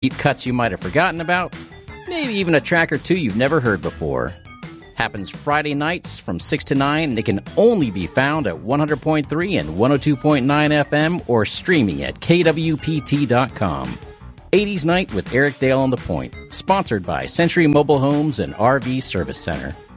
Deep cuts you might have forgotten about, maybe even a track or two you've never heard before. Happens Friday nights from 6 to 9, and it can only be found at 100.3 and 102.9 FM or streaming at kwpt.com. 80s Night with Eric Dale on the Point, sponsored by Century Mobile Homes and RV Service Center.